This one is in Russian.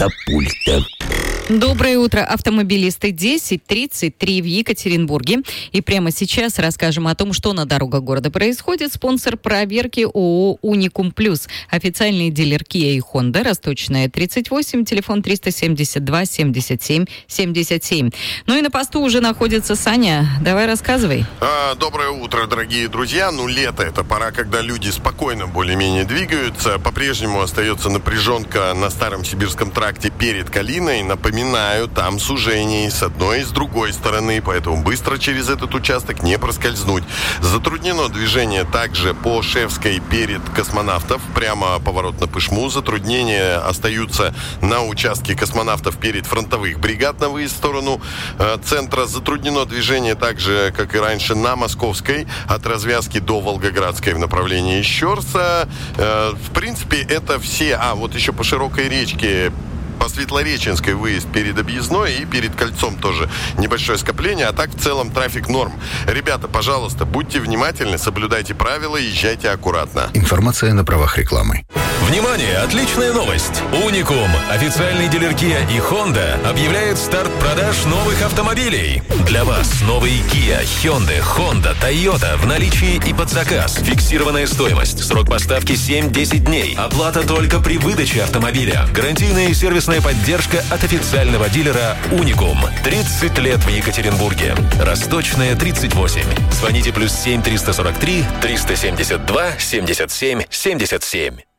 катапульта. Доброе утро, автомобилисты. 10:33 в Екатеринбурге. И прямо сейчас расскажем о том, что на дорогах города происходит. Спонсор проверки ООО «Уникум Плюс». Официальный дилер Kia и Honda. Росточная, 38, телефон 372 77 77. Ну и на посту уже находится Саня. Давай рассказывай. Доброе утро, дорогие друзья. Лето — это пора, когда люди спокойно более-менее двигаются. По-прежнему остается напряженка на Старом Сибирском тракте перед Калиной. Напоминаю, там сужение с одной и с другой стороны, поэтому быстро через этот участок не проскользнуть. Затруднено движение также по Шефской перед Космонавтов, прямо поворот на Пышму. Затруднения остаются на участке Космонавтов перед Фронтовых бригад на выезд в сторону центра. Затруднено движение также, как и раньше, на Московской от развязки до Волгоградской в направлении Щорса. В принципе, это все. Вот еще по Широкой речке, по Светлореченской выезд перед объездной и перед кольцом тоже небольшое скопление, а так в целом трафик норм. Ребята, пожалуйста, будьте внимательны, соблюдайте правила, езжайте аккуратно. Информация на правах рекламы. Внимание! Отличная новость! Уникум, официальный дилер Kia и Honda, объявляет старт продаж новых автомобилей. Для вас новые Kia, Hyundai, Honda, Toyota в наличии и под заказ. Фиксированная стоимость, срок поставки 7-10 дней. Оплата только при выдаче автомобиля. Гарантийная и сервисная поддержка от официального дилера Уникум. 30 лет в Екатеринбурге. Росточная, 38. Звоните +7 343 372 77 77.